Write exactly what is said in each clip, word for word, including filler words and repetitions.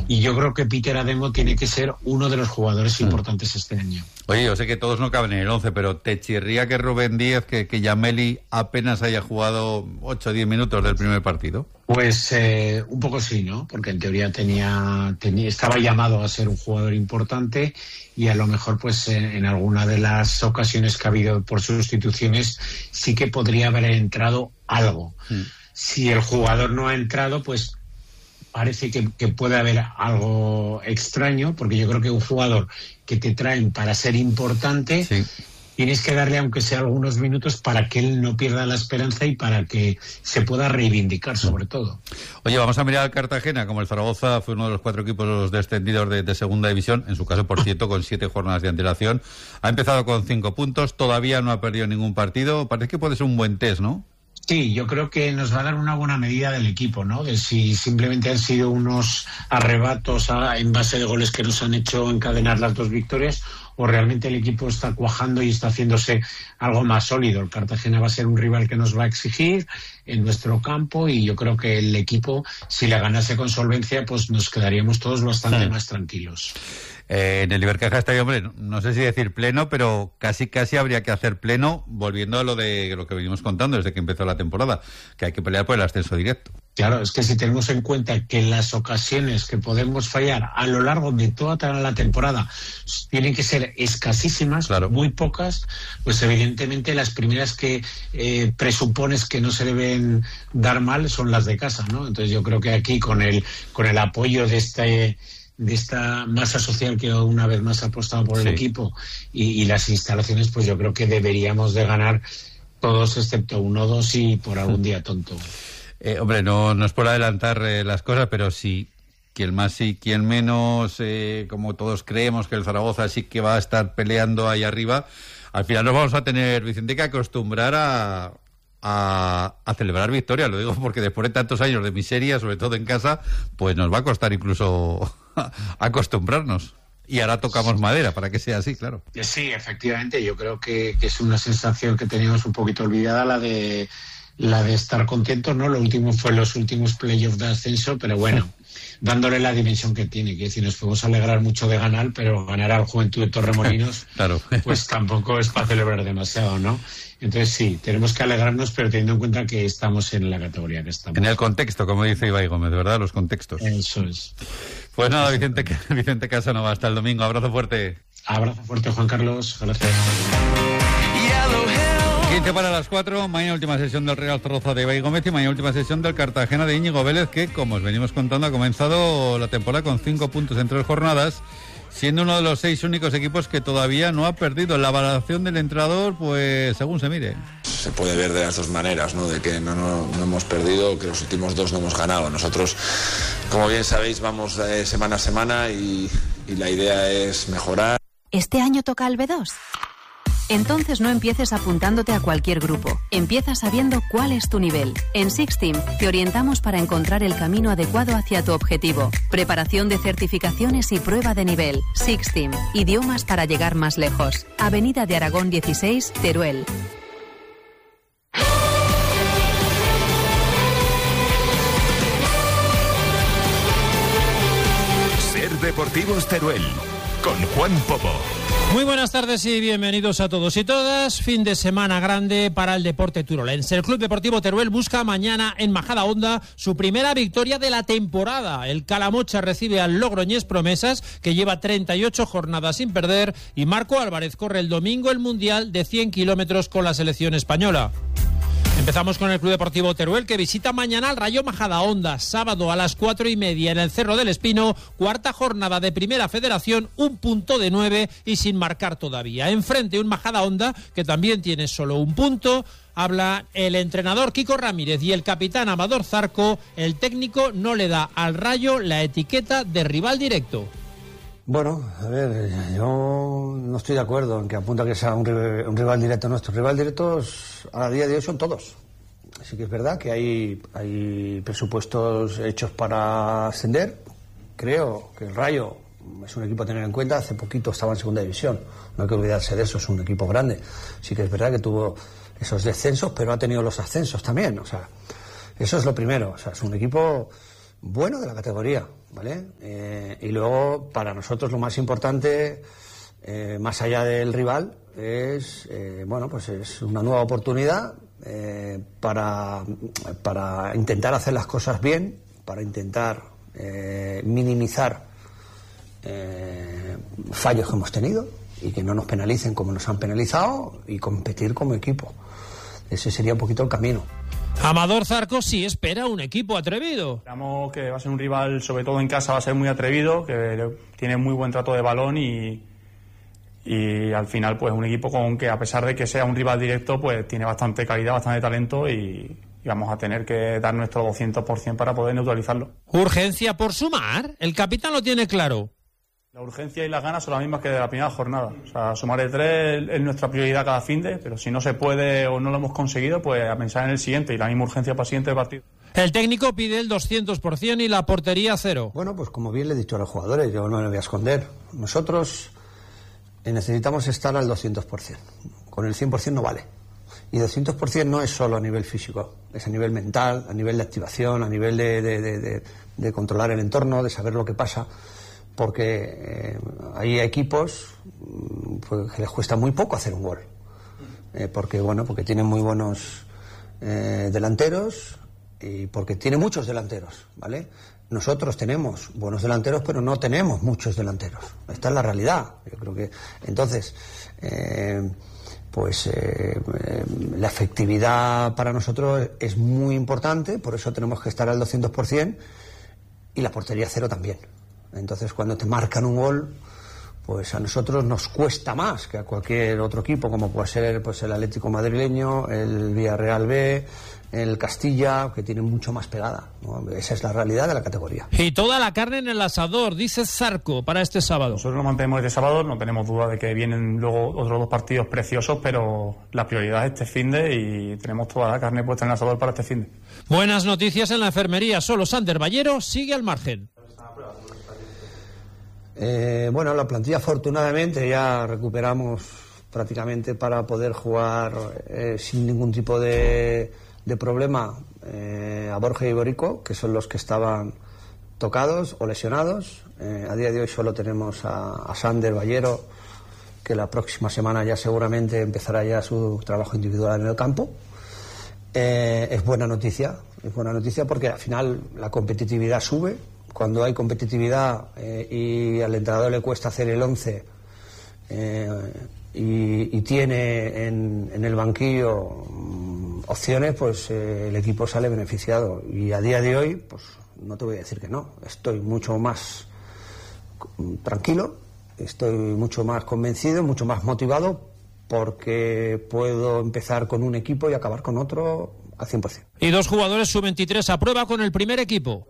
y yo creo que Peter Ademo tiene que ser uno de los jugadores mm. importantes este año. Oye, yo sé que todos no caben en el once, pero ¿te chirría que Rubén Díaz, que, que Yameli apenas haya jugado ocho o diez minutos del primer partido? Pues eh, un poco sí, ¿no? Porque en teoría tenía, tenía estaba llamado a ser un jugador importante y a lo mejor pues en, en alguna de las ocasiones que ha habido por sustituciones sí que podría haber entrado algo. Mm. Si el jugador no ha entrado, pues parece que, que puede haber algo extraño, porque yo creo que un jugador que te traen para ser importante, sí. tienes que darle aunque sea algunos minutos para que él no pierda la esperanza y para que se pueda reivindicar sobre todo. Oye, vamos a mirar al Cartagena. Como el Zaragoza fue uno de los cuatro equipos descendidos de, de segunda división, en su caso, por cierto, con siete jornadas de antelación. Ha empezado con cinco puntos, todavía no ha perdido ningún partido. Parece que puede ser un buen test, ¿no? Sí, yo creo que nos va a dar una buena medida del equipo, ¿no? De si simplemente han sido unos arrebatos a, en base de goles que nos han hecho encadenar las dos victorias, o realmente el equipo está cuajando y está haciéndose algo más sólido. El Cartagena va a ser un rival que nos va a exigir en nuestro campo, y yo creo que el equipo, si le ganase con solvencia, pues nos quedaríamos todos bastante sí. más tranquilos. Eh, en el Ibercaja está, hombre, no, no sé si decir pleno, pero casi casi habría que hacer pleno, volviendo a lo de lo que venimos contando desde que empezó la temporada, que hay que pelear por el ascenso directo. Claro, es que si tenemos en cuenta que las ocasiones que podemos fallar a lo largo de toda la temporada tienen que ser escasísimas, claro. muy pocas, pues evidentemente las primeras que eh, presupones que no se deben dar mal son las de casa, ¿no? Entonces yo creo que aquí con el con el apoyo de este de esta masa social que una vez más ha apostado por el sí. equipo y, y las instalaciones, pues yo creo que deberíamos de ganar todos excepto uno o dos y por algún día tonto. Eh, hombre, no, no es por adelantar eh, las cosas, pero sí, quien más y quien menos, eh, como todos creemos que el Zaragoza sí que va a estar peleando ahí arriba, al final nos vamos a tener, Vicente, que acostumbrar a... A, a celebrar victoria, lo digo porque después de tantos años de miseria, sobre todo en casa, pues nos va a costar incluso acostumbrarnos. Y ahora tocamos madera para que sea así, claro. Sí, efectivamente, yo creo que, que es una sensación que teníamos un poquito olvidada, la de la de estar contentos, ¿no? Lo último fue los últimos playoffs de ascenso, pero bueno, dándole la dimensión que tiene, que decir, nos podemos alegrar mucho de ganar, pero ganar al Juventud de Torremolinos, claro. pues tampoco es para celebrar demasiado, ¿no? Entonces sí, tenemos que alegrarnos, pero teniendo en cuenta que estamos en la categoría que estamos. En el contexto, como dice Ibai Gómez, ¿verdad? Los contextos. Eso es. Pues nada, Vicente, Vicente Casanova, hasta el domingo. Abrazo fuerte. Abrazo fuerte, Juan Carlos. Gracias. quince para las cuatro, mañana última sesión del Real Zaragoza de Ibai Gómez y mañana última sesión del Cartagena de Íñigo Vélez, que, como os venimos contando, ha comenzado la temporada con cinco puntos en tres jornadas, siendo uno de los seis únicos equipos que todavía no ha perdido. La valoración del entrenador, pues según se mire. Se puede ver de las dos maneras, ¿no? De que no, no, no hemos perdido, que los últimos dos no hemos ganado. Nosotros, como bien sabéis, vamos eh, semana a semana y, y la idea es mejorar. ¿Este año toca el B dos? Entonces no empieces apuntándote a cualquier grupo. Empieza sabiendo cuál es tu nivel. En Sixteam te orientamos para encontrar el camino adecuado hacia tu objetivo. Preparación de certificaciones y prueba de nivel. Sixteam. Idiomas para llegar más lejos. Avenida de Aragón dieciséis, Teruel. Ser Deportivos Teruel. Con Juan Popo. Muy buenas tardes y bienvenidos a todos y todas. Fin de semana grande para el deporte turolense. El Club Deportivo Teruel busca mañana en Majadahonda su primera victoria de la temporada. El Calamocha recibe al Logroñés Promesas, que lleva treinta y ocho jornadas sin perder, y Marco Álvarez corre el domingo el Mundial de cien kilómetros con la selección española. Empezamos con el Club Deportivo Teruel, que visita mañana al Rayo Majadahonda, sábado a las cuatro y media en el Cerro del Espino, cuarta jornada de Primera Federación, un punto de nueve y sin marcar todavía. Enfrente un Majadahonda que también tiene solo un punto. Habla el entrenador Kiko Ramírez y el capitán Amador Zarco. El técnico no le da al Rayo la etiqueta de rival directo. Bueno, a ver, yo no estoy de acuerdo en que apunta que sea un rival, un rival directo nuestro. Rival directos a día de hoy son todos. Así que es verdad que hay, hay presupuestos hechos para ascender. Creo que el Rayo es un equipo a tener en cuenta. Hace poquito estaba en segunda división. No hay que olvidarse de eso, es un equipo grande. Sí que es verdad que tuvo esos descensos, pero ha tenido los ascensos también. O sea, eso es lo primero. O sea, es un equipo bueno de la categoría, ¿vale? Eh, y luego, para nosotros lo más importante, eh, más allá del rival, es, eh, bueno, pues es una nueva oportunidad eh, para, para intentar hacer las cosas bien, para intentar eh, minimizar eh, fallos que hemos tenido y que no nos penalicen como nos han penalizado y competir como equipo. Ese sería un poquito el camino. Amador Zarco sí espera un equipo atrevido. Esperamos que va a ser un rival, sobre todo en casa, va a ser muy atrevido, que tiene muy buen trato de balón y, y al final pues un equipo con que, a pesar de que sea un rival directo, pues tiene bastante calidad, bastante talento y, y vamos a tener que dar nuestro doscientos por ciento para poder neutralizarlo. Urgencia por sumar, el capitán lo tiene claro. La urgencia y las ganas son las mismas que de la primera jornada. O sea, sumar de tres es nuestra prioridad cada finde, pero si no se puede o no lo hemos conseguido, pues a pensar en el siguiente y la misma urgencia para el siguiente partido. El técnico pide el doscientos por ciento y la portería cero. Bueno, pues como bien le he dicho a los jugadores, yo no me lo voy a esconder. Nosotros necesitamos estar al doscientos por ciento. Con el cien por ciento no vale. Y doscientos por ciento no es solo a nivel físico, es a nivel mental, a nivel de activación, a nivel de, de, de, de, de controlar el entorno, de saber lo que pasa. Porque eh, hay equipos pues, que les cuesta muy poco hacer un gol, eh, porque bueno, porque tienen muy buenos eh, delanteros y porque tiene muchos delanteros, ¿vale? Nosotros tenemos buenos delanteros, pero no tenemos muchos delanteros. Esta es la realidad. Yo creo que entonces, eh, pues eh, eh, la efectividad para nosotros es muy importante, por eso tenemos que estar al doscientos por ciento y la portería cero también. Entonces, cuando te marcan un gol, pues a nosotros nos cuesta más que a cualquier otro equipo, como puede ser pues el Atlético madrileño, el Villarreal B, el Castilla, que tienen mucho más pegada, ¿no? Esa es la realidad de la categoría. Y toda la carne en el asador, dice Zarco, para este sábado. Nosotros nos mantenemos este sábado, no tenemos duda de que vienen luego otros dos partidos preciosos, pero la prioridad es este finde y tenemos toda la carne puesta en el asador para este finde. Buenas noticias en la enfermería, solo Sander Ballero sigue al margen. Eh, bueno, la plantilla afortunadamente ya recuperamos prácticamente para poder jugar eh, sin ningún tipo de, de problema eh, a Borja y Borico, que son los que estaban tocados o lesionados. Eh, a día de hoy solo tenemos a, a Sander Ballero, que la próxima semana ya seguramente empezará ya su trabajo individual en el campo. Eh, es buena noticia, es buena noticia porque al final la competitividad sube. Cuando hay competitividad eh, y al entrenador le cuesta hacer el once eh, y, y tiene en, en el banquillo mm, opciones, pues eh, el equipo sale beneficiado. Y a día de hoy, pues no te voy a decir que no, estoy mucho más tranquilo, estoy mucho más convencido, mucho más motivado, porque puedo empezar con un equipo y acabar con otro al cien por ciento. Y dos jugadores sub veintitrés a prueba con el primer equipo.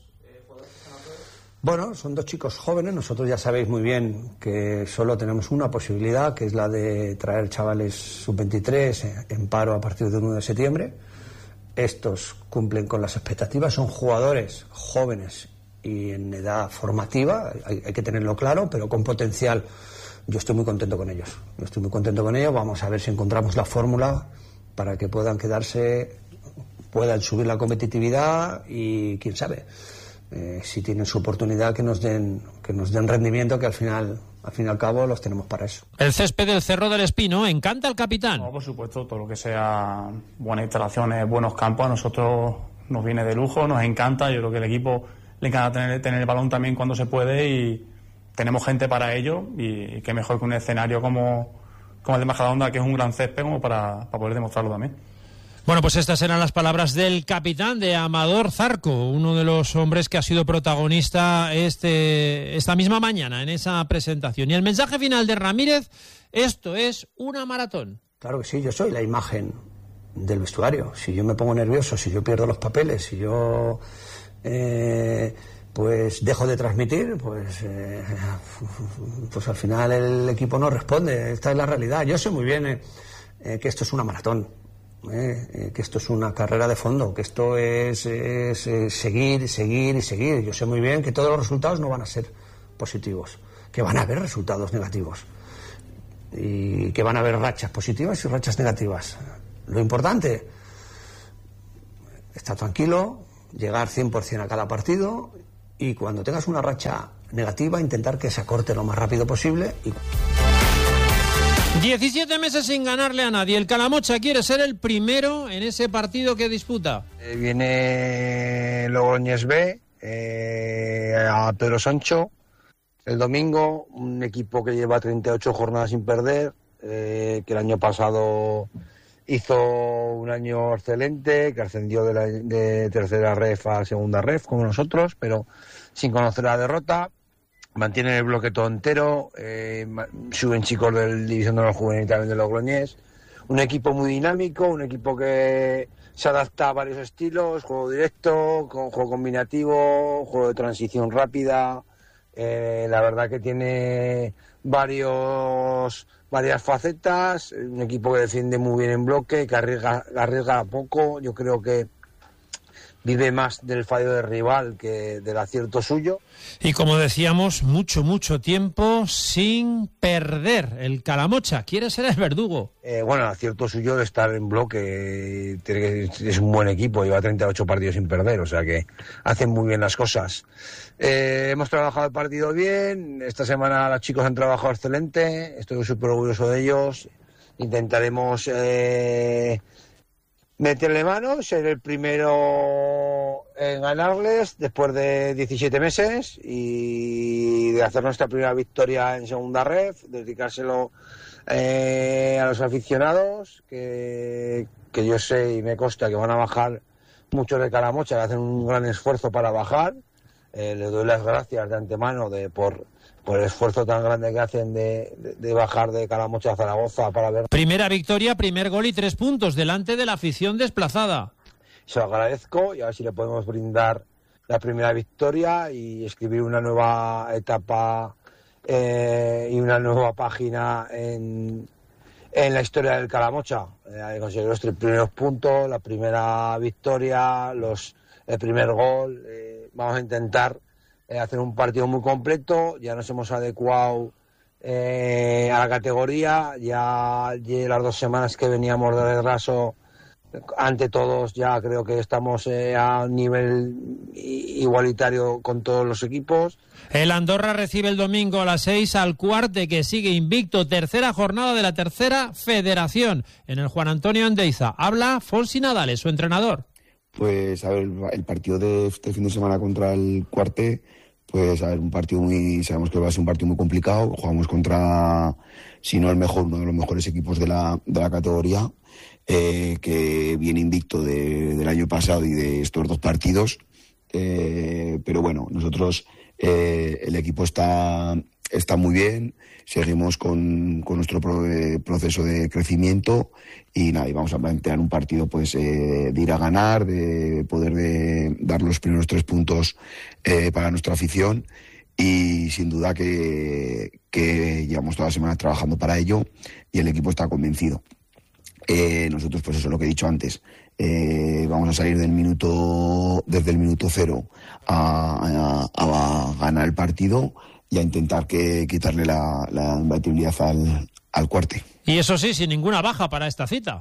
Bueno, son dos chicos jóvenes. Nosotros ya sabéis muy bien que solo tenemos una posibilidad, que es la de traer chavales sub veintitrés en paro a partir del uno de septiembre. Estos cumplen con las expectativas, son jugadores jóvenes y en edad formativa, hay, hay que tenerlo claro, pero con potencial. Yo estoy muy contento con ellos. Yo estoy muy contento con ellos. Vamos a ver si encontramos la fórmula para que puedan quedarse, puedan subir la competitividad y quién sabe. Eh, si tienen su oportunidad, que nos den que nos den rendimiento, que al final al fin y al cabo los tenemos para eso. El césped del Cerro del Espino encanta al capitán. No, por supuesto, todo lo que sea buenas instalaciones, buenos campos, a nosotros nos viene de lujo, nos encanta. Yo creo que el equipo le encanta tener, tener el balón también cuando se puede y tenemos gente para ello, y qué mejor que un escenario como, como el de Majadahonda, que es un gran césped, como para, para poder demostrarlo también. Bueno, pues estas eran las palabras del capitán, de Amador Zarco, uno de los hombres que ha sido protagonista este, esta misma mañana en esa presentación. Y el mensaje final de Ramírez: esto es una maratón. Claro que sí, yo soy la imagen del vestuario. Si yo me pongo nervioso, si yo pierdo los papeles, si yo eh, pues dejo de transmitir, pues, eh, pues al final el equipo no responde. Esta es la realidad. Yo sé muy bien eh, eh, que esto es una maratón. Eh, eh, que esto es una carrera de fondo, que esto es, es, es seguir, seguir y seguir. Yo sé muy bien que todos los resultados no van a ser positivos, que van a haber resultados negativos y que van a haber rachas positivas y rachas negativas. Lo importante, estar tranquilo, llegar cien por ciento a cada partido y cuando tengas una racha negativa intentar que se acorte lo más rápido posible. Y... diecisiete meses sin ganarle a nadie. El Calamocha quiere ser el primero en ese partido que disputa. Eh, viene Logroñés B, eh, a Pedro Sancho el domingo, un equipo que lleva treinta y ocho jornadas sin perder, eh, que el año pasado hizo un año excelente, que ascendió de, la, de tercera ref a segunda ref como nosotros, pero sin conocer la derrota. Mantienen el bloque todo entero, eh, suben chicos del División de los Juveniles también de Logroñés. Un equipo muy dinámico, un equipo que se adapta a varios estilos, juego directo, con juego combinativo, juego de transición rápida. Eh, la verdad que tiene varios varias facetas, un equipo que defiende muy bien en bloque, que arriesga, arriesga poco. Yo creo que vive más del fallo del rival que del acierto suyo. Y como decíamos, mucho, mucho tiempo sin perder. El Calamocha quiere ser el verdugo. Eh, bueno, el acierto suyo de estar en bloque, es un buen equipo, lleva treinta y ocho partidos sin perder, o sea que hacen muy bien las cosas. Eh, hemos trabajado el partido bien, esta semana los chicos han trabajado excelente, estoy súper orgulloso de ellos. Intentaremos... Eh, meterle mano, ser el primero en ganarles después de diecisiete meses y de hacer nuestra primera victoria en segunda ref, dedicárselo eh, a los aficionados, que, que yo sé y me consta que van a bajar muchos de Calamocha, que hacen un gran esfuerzo para bajar. Eh, les doy las gracias de antemano de por... por el esfuerzo tan grande que hacen de, de, de bajar de Calamocha a Zaragoza para ver... Primera victoria, primer gol y tres puntos delante de la afición desplazada. Se lo agradezco y a ver si le podemos brindar la primera victoria y escribir una nueva etapa eh, y una nueva página en, en la historia del Calamocha. Eh, conseguir los tres primeros puntos, la primera victoria, los el primer gol. Eh, vamos a intentar Eh, hacer un partido muy completo. Ya nos hemos adecuado eh, a la categoría, ya, ya las dos semanas que veníamos de retraso ante todos ya creo que estamos eh, a un nivel igualitario con todos los equipos. El Andorra recibe el domingo a las seis al Cuarte, que sigue invicto, tercera jornada de la tercera federación en el Juan Antonio Andeiza. Habla Fonsi Nadales, su entrenador. Pues a ver, el partido de este fin de semana contra el Cuarte, pues a ver, un partido muy, sabemos que va a ser un partido muy complicado. Jugamos contra, si no el mejor, uno de los mejores equipos de la, de la categoría, eh, que viene invicto de, del año pasado y de estos dos partidos. Eh, pero bueno, nosotros, eh, el equipo está, está muy bien, seguimos con, con nuestro pro, eh, proceso de crecimiento y nada, y vamos a plantear un partido pues eh, de ir a ganar, de poder de dar los primeros tres puntos eh, para nuestra afición y sin duda que, que llevamos toda la semana trabajando para ello y el equipo está convencido. Eh, nosotros, pues eso es lo que he dicho antes, eh, vamos a salir del minuto, desde el minuto cero a, a, a ganar el partido y a intentar que quitarle la, la imbatibilidad al, al Cuarte. Y eso sí, sin ninguna baja para esta cita.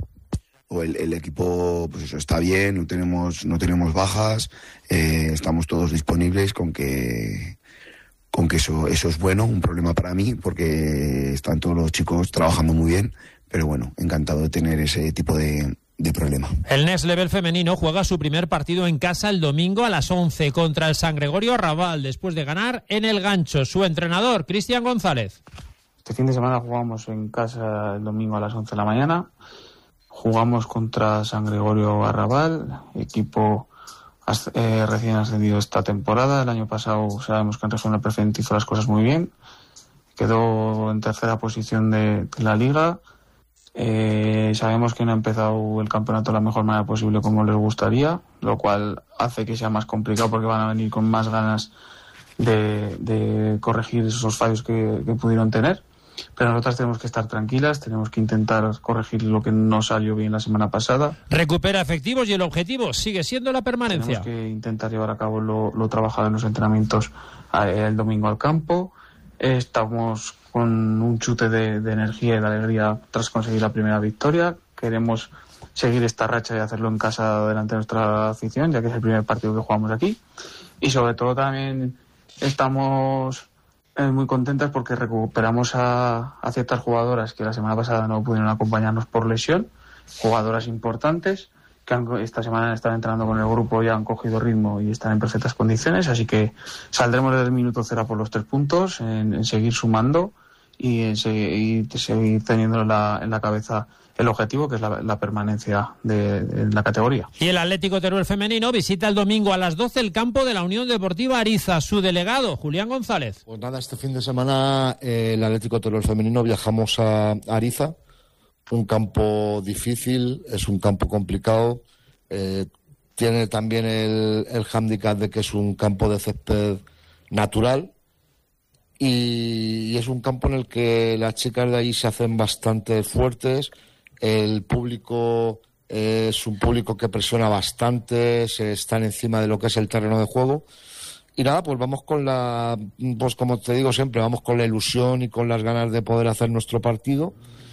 O el, el equipo, pues eso, está bien, no tenemos, no tenemos bajas, eh, estamos todos disponibles, con que, con que eso, eso es bueno, un problema para mí, porque están todos los chicos trabajando muy bien, pero bueno, encantado de tener ese tipo de, de problema. El Next Level femenino juega su primer partido en casa el domingo a las once contra el San Gregorio Arrabal, después de ganar en el Gancho. Su entrenador, Cristian González. Este fin de semana jugamos en casa el domingo a las once de la mañana. Jugamos contra San Gregorio Arrabal, equipo eh, recién ascendido esta temporada. El año pasado sabemos que en regional preferente hizo las cosas muy bien. Quedó en tercera posición de, de la liga. Eh, sabemos que no ha empezado el campeonato de la mejor manera posible como les gustaría, lo cual hace que sea más complicado porque van a venir con más ganas de, de corregir esos fallos que, que pudieron tener. Pero nosotras tenemos que estar tranquilas, tenemos que intentar corregir lo que no salió bien la semana pasada. Recupera efectivos y el objetivo sigue siendo la permanencia. Tenemos que intentar llevar a cabo lo, lo trabajado en los entrenamientos el domingo al campo. Estamos con un chute de, de energía y de alegría tras conseguir la primera victoria. Queremos seguir esta racha y hacerlo en casa delante de nuestra afición, ya que es el primer partido que jugamos aquí. Y sobre todo también estamos eh, muy contentas porque recuperamos a, a ciertas jugadoras que la semana pasada no pudieron acompañarnos por lesión, jugadoras importantes que han, esta semana están entrenando con el grupo, ya han cogido ritmo y están en perfectas condiciones, así que saldremos desde el minuto cero por los tres puntos, en, en seguir sumando y en seguir, seguir teniendo en la, en la cabeza el objetivo, que es la, la permanencia de, de la categoría. Y el Atlético Teruel femenino visita el domingo a las doce el campo de la Unión Deportiva Ariza. Su delegado, Julián González. Pues nada, este fin de semana eh, el Atlético Teruel femenino viajamos a Ariza, un campo difícil, es un campo complicado, eh, tiene también el, el hándicap de que es un campo de césped natural y, y es un campo en el que las chicas de ahí se hacen bastante fuertes. El público es un público que presiona bastante, se están encima de lo que es el terreno de juego. Y nada, pues vamos con la, pues como te digo siempre, vamos con la ilusión y con las ganas de poder hacer nuestro partido.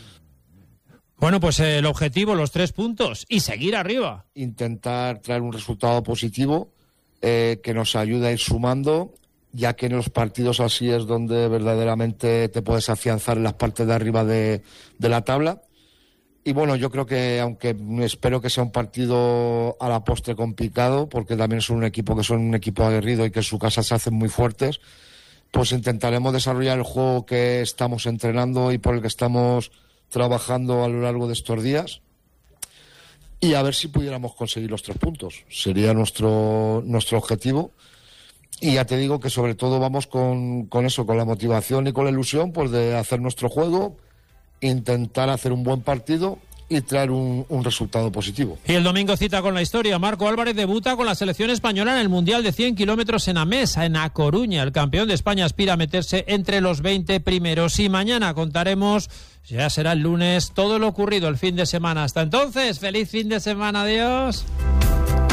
Bueno, pues eh, el objetivo, los tres puntos y seguir arriba. Intentar traer un resultado positivo eh, que nos ayude a ir sumando, ya que en los partidos así es donde verdaderamente te puedes afianzar en las partes de arriba de, de la tabla. Y bueno, yo creo que, aunque espero que sea un partido a la postre complicado, porque también son un equipo que son un equipo aguerrido y que en su casa se hacen muy fuertes, pues intentaremos desarrollar el juego que estamos entrenando y por el que estamos trabajando a lo largo de estos días y a ver si pudiéramos conseguir los tres puntos. Sería nuestro, nuestro objetivo. Y ya te digo que sobre todo vamos con, con eso, con la motivación y con la ilusión pues de hacer nuestro juego, intentar hacer un buen partido y traer un, un resultado positivo. Y el domingo cita con la historia. Marco Álvarez debuta con la selección española en el Mundial de cien kilómetros en Amesa, en A Coruña. El campeón de España aspira a meterse entre los veinte primeros. Y mañana contaremos, ya será el lunes, todo lo ocurrido el fin de semana. Hasta entonces, feliz fin de semana. Adiós.